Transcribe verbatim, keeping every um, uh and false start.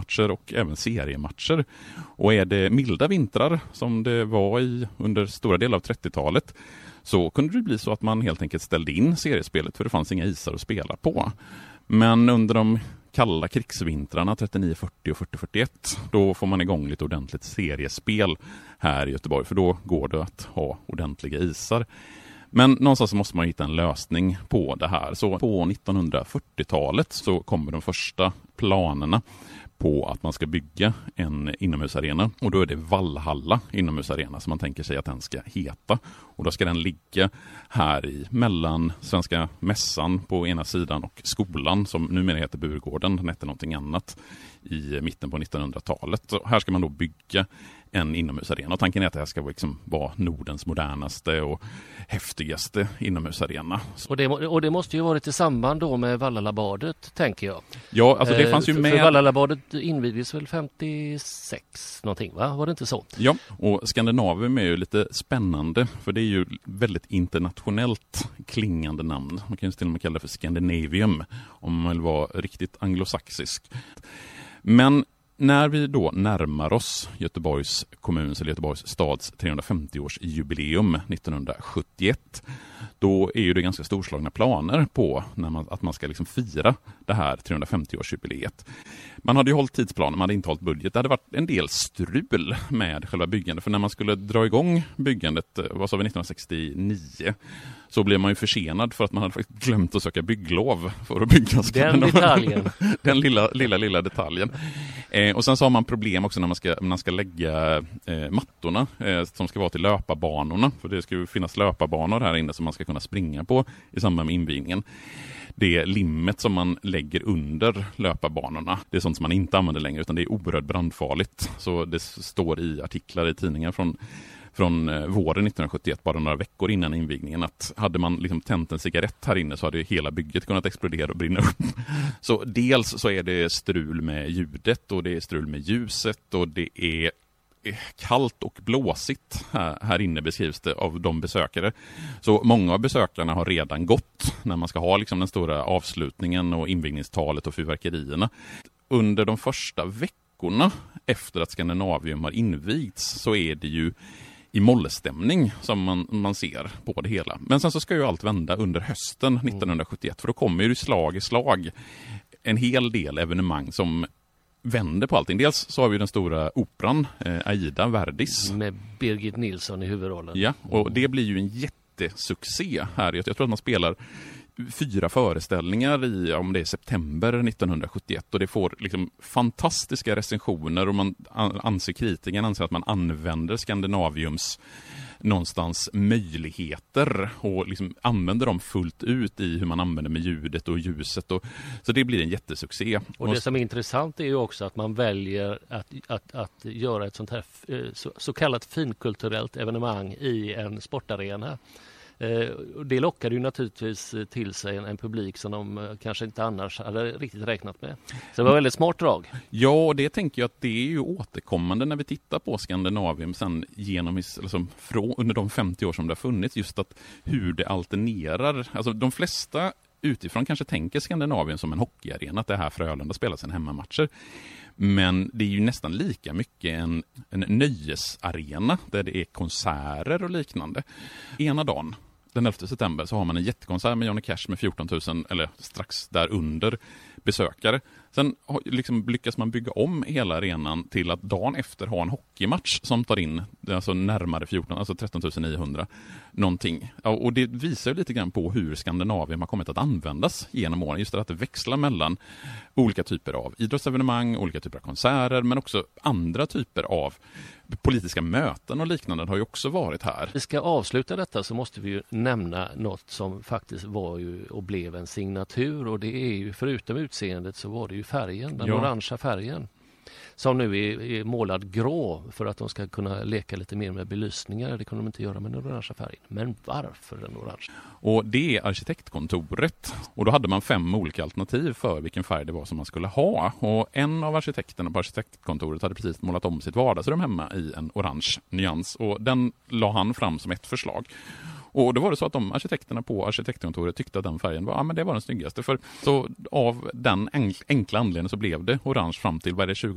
ligamatcher och även seriematcher. Och är det milda vintrar som det var i under stora delar av trettiotalet, så kunde det bli så att man helt enkelt ställde in seriespelet för det fanns inga isar att spela på. Men under de kalla krigsvintrarna trettionio fyrtio och fyrtio fyrtioett, då får man igång lite ordentligt seriespel här i Göteborg, för då går det att ha ordentliga isar. Men någonstans måste man hitta en lösning på det här. Så på nittonhundrafyrtiotalet så kommer de första planerna på att man ska bygga en inomhusarena, och då är det Valhalla inomhusarena som man tänker sig att den ska heta, och då ska den ligga här i mellan Svenska mässan på ena sidan och skolan som numera heter Burgården, den hette någonting annat i mitten på nittonhundratalet. Så här ska man då bygga en inomhusarena, och tanken är att det här ska liksom vara Nordens modernaste och häftigaste inomhusarena. Och det, och det måste ju varit i samband då med Vallalabadet, tänker jag. Ja, alltså det fanns ju för, med... För Vallalabadet invigdes väl femtiosex någonting, va? Var det inte så? Ja, och Skandinavium är ju lite spännande, för det är ju väldigt internationellt klingande namn. Man kan ju till och med kalla det för Scandinavium om man vill vara riktigt anglosaxisk. Men när vi då närmar oss Göteborgs kommuns eller Göteborgs stads trehundrafemtio-årsjubileum nittonhundrasjuttioett, då är ju det ganska storslagna planer på när man, att man ska liksom fira det här trehundrafemtio-årsjubileet. Man hade ju hållit tidsplanen, man hade inte hållit budget. Det hade varit en del strul med själva byggandet, för när man skulle dra igång byggandet, vad sa vi, nittonhundrasextionio, så blev man ju försenad för att man hade faktiskt glömt att söka bygglov för att bygga. Den detaljen. Den lilla, lilla, lilla detaljen. Eh, och sen så har man problem också när man ska, när man ska lägga eh, mattorna eh, som ska vara till löparbanorna. För det ska ju finnas löparbanor här inne som man ska kunna springa på i samband med invigningen. Det limmet som man lägger under löparbanorna, det är sånt som man inte använder längre, utan det är oerhört brandfarligt. Så det står i artiklar i tidningar från från våren nittonhundrasjuttioett, bara några veckor innan invigningen, att hade man liksom tänt en cigarett här inne så hade hela bygget kunnat explodera och brinna upp. Så dels så är det strul med ljudet, och det är strul med ljuset, och det är kallt och blåsigt här, här inne, beskrivs det av de besökare. Så många av besökarna har redan gått när man ska ha liksom den stora avslutningen och invigningstalet och fyrverkerierna. Under de första veckorna efter att Skandinavium har invigts så är det ju i mollestämning som man, man ser på det hela. Men sen så ska ju allt vända under hösten nittonhundrasjuttioett, för då kommer ju slag i slag en hel del evenemang som vänder på allting. Dels så har vi den stora operan eh, Aida, Verdis. Med Birgit Nilsson i huvudrollen. Ja, och det blir ju en jättesuccé här. Jag tror att man spelar fyra föreställningar i, om det är september nittonhundrasjuttioett, och det får liksom fantastiska recensioner, och man anser, kritiken anser att man använder Skandinaviums någonstans möjligheter och liksom använder dem fullt ut i hur man använder med ljudet och ljuset, och så det blir en jättesuccé. Och det som är intressant är ju också att man väljer att, att, att göra ett sånt här så, så kallat finkulturellt evenemang i en sportarena. Det lockade ju naturligtvis till sig en, en publik som de kanske inte annars hade riktigt räknat med. Så det var väldigt smart drag. Ja, och det tänker jag att det är ju återkommande när vi tittar på Skandinavium sen genom liksom, från, under de femtio år som det har funnits, just att hur det alternerar. Alltså de flesta utifrån kanske tänker Skandinavium som en hockeyarena, att det här Frölunda spelar sina hemmamatcher. Men det är ju nästan lika mycket en, en nöjesarena där det är konserter och liknande. Ena dagen, den elfte september, så har man en jättekonsert med Johnny Cash med fjorton tusen, eller strax där under, besökare. Sen liksom lyckas man bygga om hela arenan till att dagen efter ha en hockeymatch som tar in alltså närmare fjorton, alltså tretton tusen niohundra någonting. Och det visar ju lite grann på hur Skandinavium har kommit att användas genom åren. Just det att det växlar mellan olika typer av idrottsevenemang, olika typer av konserter, men också andra typer av politiska möten och liknande har ju också varit här. Vi ska avsluta detta, så måste vi ju nämna något som faktiskt var ju och blev en signatur, och det är ju, förutom utseendet så var det ju färgen, den ja. orangea färgen, som nu är, är målad grå för att de ska kunna leka lite mer med belysningar. Det kunde de inte göra med den orangea färgen. Men varför den orange? Och det är arkitektkontoret. Och då hade man fem olika alternativ för vilken färg det var som man skulle ha. Och en av arkitekterna på arkitektkontoret hade precis målat om sitt vardagsrum hemma i en orange nyans. Och den la han fram som ett förslag. Och då var det så att de arkitekterna på arkitektkontoret tyckte att den färgen var, ja, men det var den snyggaste. För så av den enkla anledningen så blev det orange fram till vad är det, tjugo